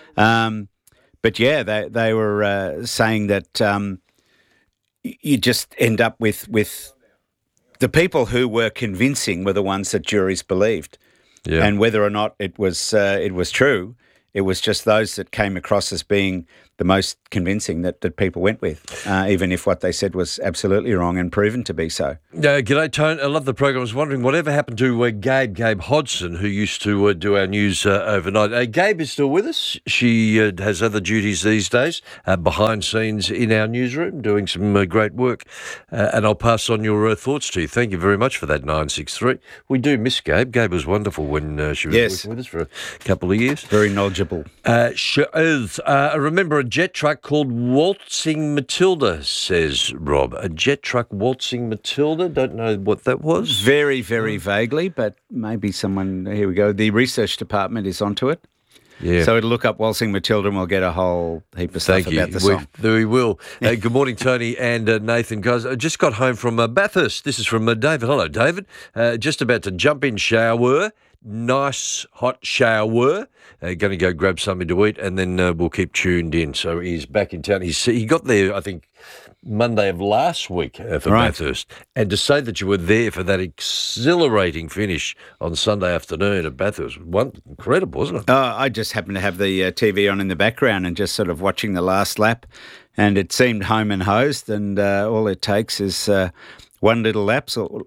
But yeah, they were saying that you just end up with the people who were convincing were the ones that juries believed, and whether or not it was true, it was just those that came across as being the most convincing that people went with, even if what they said was absolutely wrong and proven to be so. G'day, Tone. I love the program. I was wondering whatever happened to Gabe Hodgson, who used to do our news overnight. Gabe is still with us. She has other duties these days, behind scenes in our newsroom, doing some great work. And I'll pass on your thoughts to you. Thank you very much for that, 963. We do miss Gabe. Gabe was wonderful when she was working with us for a couple of years. Very knowledgeable. She is. I remember a jet truck called Waltzing Matilda, says Rob. A jet truck Waltzing Matilda? Don't know what that was. Very, very vaguely, but maybe someone, here we go, the research department is onto it. Yeah. So it'll look up Waltzing Matilda and we'll get a whole heap of stuff about the song. We will. Good morning, Tony and Nathan. Guys, I just got home from Bathurst. This is from David. Hello, David. Just about to jump in shower. Nice hot shower. Going to go grab something to eat, and then we'll keep tuned in. So he's back in town. He got there, I think, Monday of last week for Bathurst. And to say that you were there for that exhilarating finish on Sunday afternoon at Bathurst, incredible, wasn't it? I just happened to have the TV on in the background and just sort of watching the last lap, and it seemed home and hosed, and all it takes is one little lapse or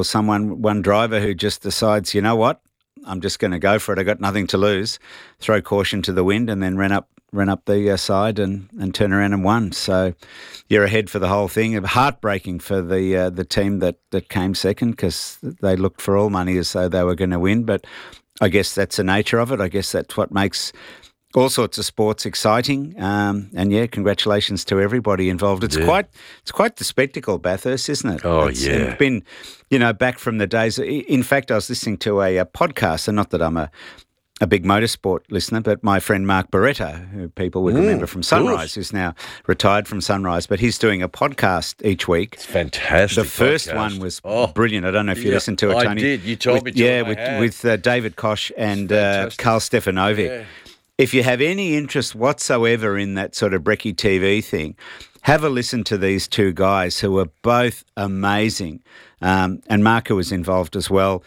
one driver who just decides, you know what, I'm just going to go for it. I got nothing to lose. Throw caution to the wind, and then ran up the side and turn around and won. So you're ahead for the whole thing. Heartbreaking for the team that came second, because they looked for all money as though they were going to win. But I guess that's the nature of it. I guess that's what makes all sorts of sports exciting. And yeah, congratulations to everybody involved. It's quite the spectacle, Bathurst, isn't it? It's been, back from the days. In fact, I was listening to a podcast, and not that I'm a big motorsport listener, but my friend Mark Beretta, who people would remember from Sunrise, who's now retired from Sunrise, but he's doing a podcast each week. It's fantastic. The first one was brilliant. I don't know if you listened to it, Tony. I did. You told me to. Yeah, with David Koch and Carl Stefanovic. Yeah. If you have any interest whatsoever in that sort of brekkie TV thing, have a listen to these two guys who are both amazing. And Mark, who was involved as well.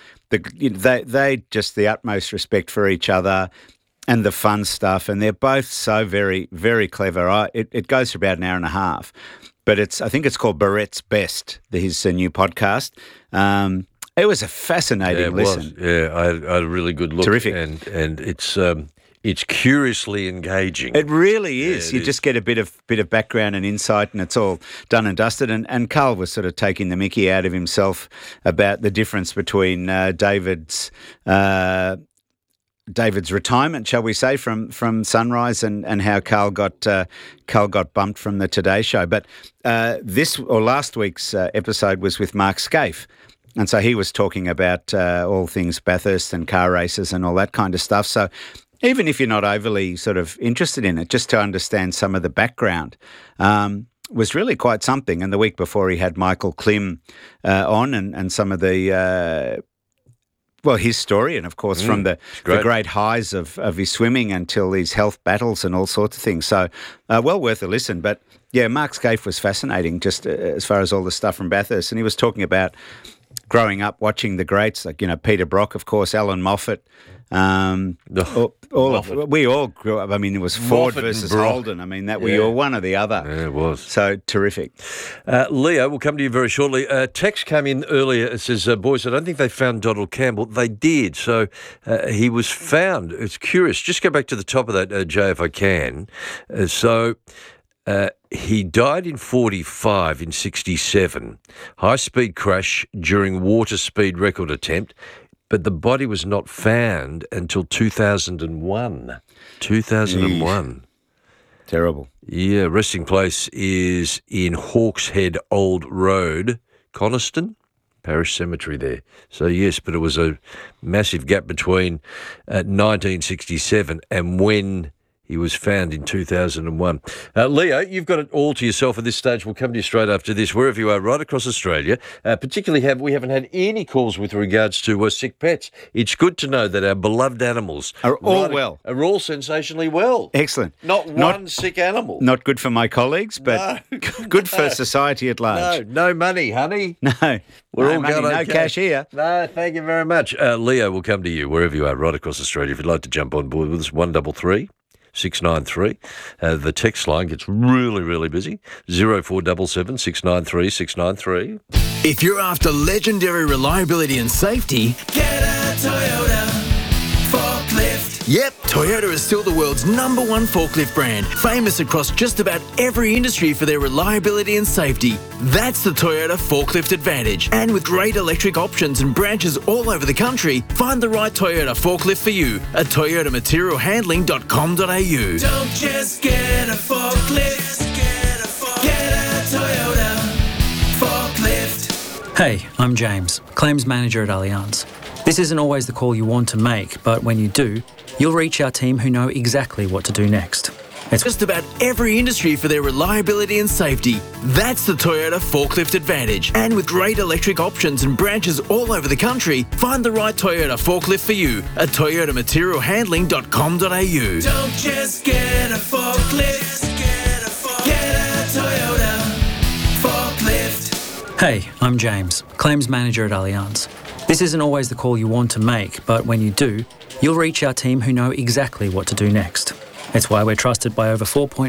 They just the utmost respect for each other and the fun stuff. And they're both so very, very clever. It goes for about an hour and a half. But I think it's called Barrett's Best, his new podcast. It was a fascinating listen. Yeah, I had a really good look. Terrific. And it's curiously engaging. It really is. You just get a bit of background and insight, and it's all done and dusted. And Carl was sort of taking the mickey out of himself about the difference between David's retirement, shall we say, from Sunrise, and how Carl got bumped from the Today Show. But last week's episode was with Mark Scaife. And so he was talking about all things Bathurst and car races and all that kind of stuff. So even if you're not overly sort of interested in it, just to understand some of the background was really quite something. And the week before he had Michael Klim on and some of the, his story, and of course from the great highs of his swimming until these health battles and all sorts of things. So well worth a listen. But yeah, Mark Scaife was fascinating just as far as all the stuff from Bathurst. And he was talking about growing up watching the greats, like, Peter Brock, of course, Alan Moffat. We all grew up. I mean, it was Ford versus Holden. I mean, we were one or the other. Yeah, it was. So terrific. Leo, we'll come to you very shortly. Text came in earlier. It says, boys, I don't think they found Donald Campbell. They did. So he was found. It's curious. Just go back to the top of that, Jay, if I can. He died in 45, in 67. High-speed crash during water speed record attempt. But the body was not found until 2001. 2001. Terrible. Yeah, resting place is in Hawkshead Old Road, Coniston. Parish Cemetery there. So, yes, but it was a massive gap between 1967 and when he was found in 2001. Leo, you've got it all to yourself at this stage. We'll come to you straight after this, wherever you are, right across Australia. Particularly, we haven't had any calls with regards to sick pets. It's good to know that our beloved animals are all well. Are all sensationally well. Excellent. Not one sick animal. Not good for my colleagues, but good for society at large. No money, honey. No. We're all money, going okay. No cash here. No, thank you very much. Leo, we'll come to you, wherever you are, right across Australia. If you'd like to jump on board with us, 133 693. The text line gets really, really busy. 0477 693 693. If you're after legendary reliability and safety, get a Toyota forklift. Yep, Toyota is still the world's #1 forklift brand, famous across just about every industry for their reliability and safety. That's the Toyota Forklift Advantage. And with great electric options and branches all over the country, find the right Toyota forklift for you at toyotamaterialhandling.com.au. Don't just get a forklift, get a Toyota forklift. Hey, I'm James, Claims Manager at Allianz. This isn't always the call you want to make, but when you do, you'll reach our team who know exactly what to do next. It's just about every industry for their reliability and safety. That's the Toyota Forklift Advantage. And with great electric options and branches all over the country, find the right Toyota forklift for you at toyotamaterialhandling.com.au. Don't just get a forklift, get a Toyota forklift. Hey, I'm James, Claims Manager at Allianz. This isn't always the call you want to make, but when you do, you'll reach our team who know exactly what to do next. It's why we're trusted by over 4.5